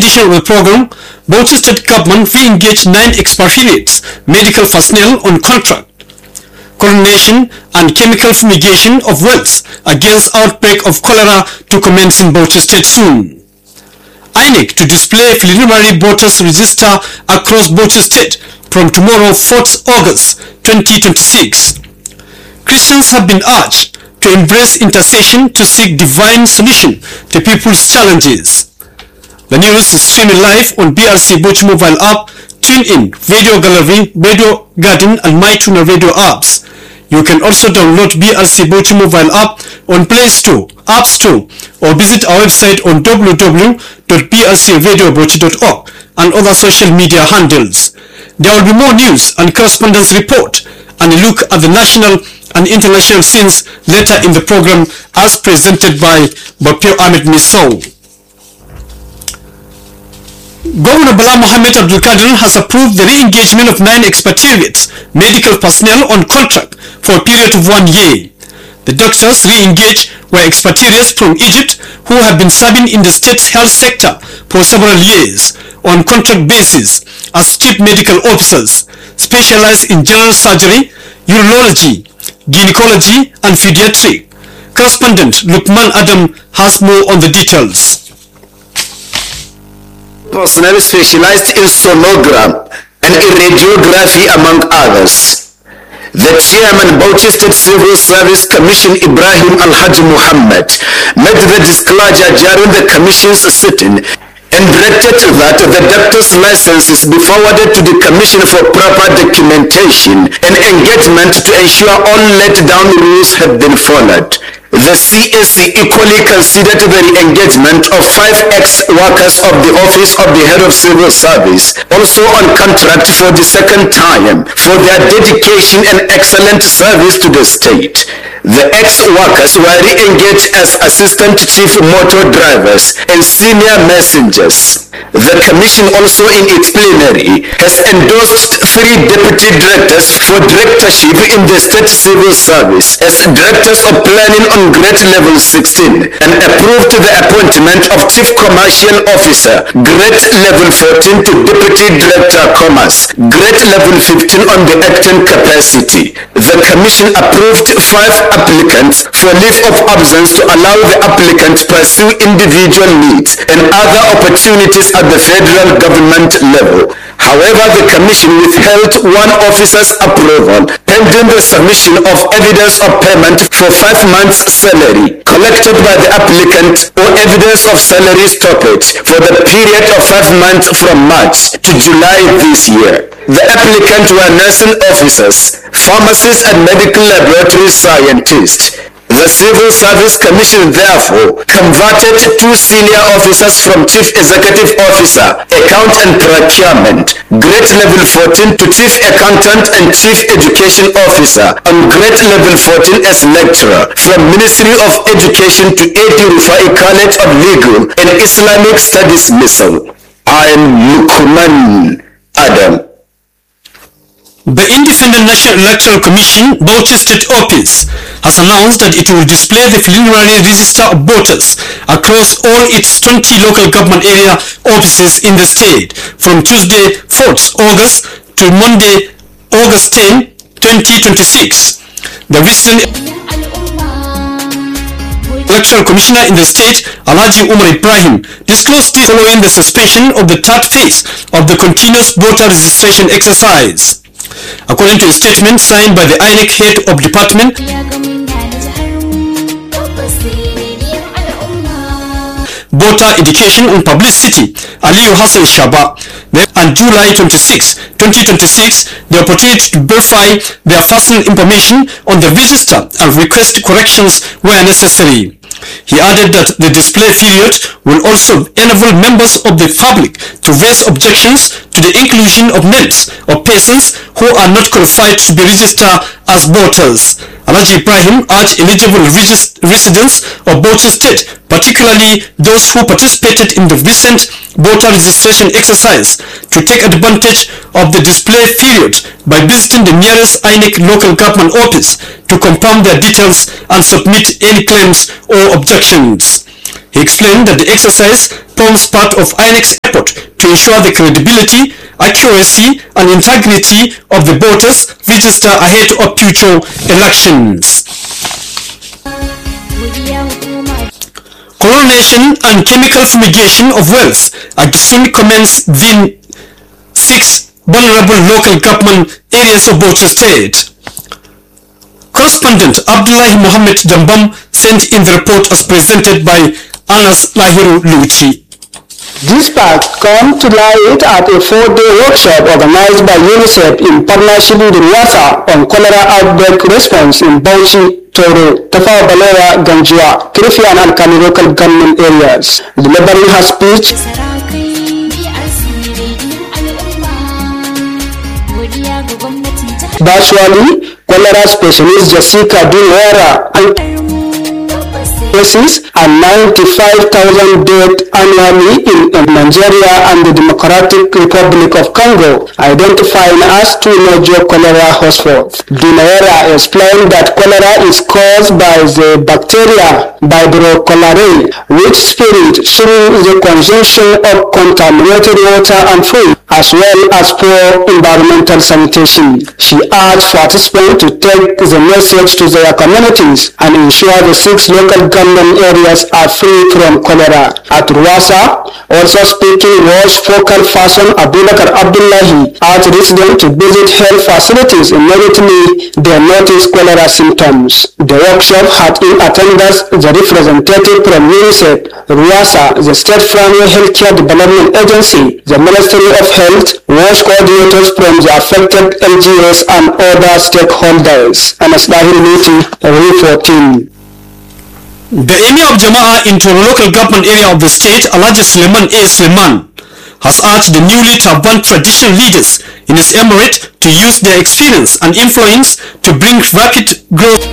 implementation of the program, Bauchi State Government re-engaged 9 expatriates medical personnel on contract, chlorination and chemical fumigation of wells against outbreak of cholera to commence in Bauchi State soon. INEC to display preliminary voters register across Bauchi State from tomorrow 4th August 2026. Christians have been urged to embrace intercession to seek divine solution to people's challenges. The news is streaming live on BRC Bauchi mobile app, TuneIn, Radio Gallery, Radio Garden and MyTuner radio apps. You can also download BRC Bauchi mobile app on Play Store, App Store, or visit our website on www.brcradiobauchi.org and other social media handles. There will be more news and correspondence report and a look at the national and international scenes later in the program as presented by Bapio Ahmed Misou. Governor Bala Mohammed Abdul Qadir has approved the re-engagement of 9 expatriates medical personnel on contract for a period of 1 year. The doctors re-engaged were expatriates from Egypt who have been serving in the state health sector for several years on contract basis as chief medical officers specialized in general surgery, urology, gynecology and pediatric. Correspondent Lukman Adam has more on the details. Personnel specialized in sonogram and in radiography among others. The chairman Bauchi State Civil Service Commission Ibrahim Alhaji Muhammad made the disclosure during the commission's sitting and directed that the doctor's licenses be forwarded to the commission for proper documentation and engagement to ensure all laid down rules have been followed. The CAC equally considered the re-engagement of 5 ex-workers of the Office of the Head of Civil Service, also on contract for the second time, for their dedication and excellent service to the state. The ex-workers were re-engaged as assistant chief motor drivers and senior messengers. The commission also in its plenary has endorsed 3 deputy directors for directorship in the state civil service as directors of planning on grade level 16 and approved the appointment of chief commercial officer grade level 14 to deputy director commerce grade level 15 on the acting capacity. The commission approved 5 applicants for leave of absence to allow the applicant pursue individual needs and other opportunities at the federal government level. However, the commission withheld 1 officer's approval pending the submission of evidence of payment for 5 months' salary collected by the applicant or evidence of salary stoppage for the period of 5 months from March to July this year. The applicants were nursing officers, pharmacists and medical laboratory scientists. The Civil Service Commission therefore converted 2 senior officers from Chief Executive Officer, Account and Procurement, grade level 14 to Chief Accountant and Chief Education Officer on grade level 14 as lecturer from Ministry of Education to A.D. Rufai College of Legal and Islamic Studies, Misau. I am Lukman Adam. The Independent National Electoral Commission, Bauchi State Office, has announced that it will display the preliminary register of voters across all its 20 local government area offices in the state from Tuesday 4th August to Monday August 10, 2026. The recent Electoral Commissioner in the state, Alhaji Umar Ibrahim, disclosed this following the suspension of the 3rd phase of the continuous voter registration exercise. According to a statement signed by the INEC head of department, Voter Education and Publicity, Aliyu Hassan Shaba, on July 26, 2026, the opportunity to verify their personal information on the register and request corrections where necessary. He added that the display period will also enable members of the public to raise objections to the inclusion of names of persons who are not qualified to be registered as voters. Alhaji Ibrahim urged eligible residents of Bauchi State, particularly those who participated in the recent voter registration exercise, to take advantage of the display period by visiting the nearest INEC local government office to confirm their details and submit any claims or objections. He explained that the exercise forms part of INEC's effort to ensure the credibility, accuracy and integrity of the voters register ahead of future elections. Chlorination and chemical fumigation of wells are soon commence within 6 vulnerable local government areas of Bauchi State. Correspondent Abdullahi Mohammed Dambam sent in the report as presented by Anas Lahiru Luchi. This fact come to light at a 4-day workshop organized by UNICEF in partnership with RWASA on cholera outbreak response in Bauchi, Toro, Tafawa Balewa, Ganjua, Kirifi and Alkali local government areas. Delivering her speech, virtually, cholera specialist Jessica Dunwara and cases and 95,000 deaths annually in Nigeria and the Democratic Republic of Congo, identifying as two major cholera hotspots. Dunwara explained that cholera is caused by the bacteria Vibrio cholerae, which spread through the consumption of contaminated water and food, as well as poor environmental sanitation. She urged participants to take the message to their communities and ensure the 6 local government areas are free from cholera. At RWASA, also speaking was focal person Abubakar Abdullahi, urged residents to visit health facilities immediately they notice cholera symptoms. The workshop had in attendance the representative from UNICEF, RWASA, the State Primary Healthcare Development Agency, the Ministry of Health, WASH coordinators from the affected LGS and other stakeholders. Anas Lahir Luti, reporting. The Emir of Jama'ah into the local government area of the state, Alhaji Suleiman A. Suleiman, has urged the newly turbaned traditional leaders in his emirate to use their experience and influence to bring rapid growth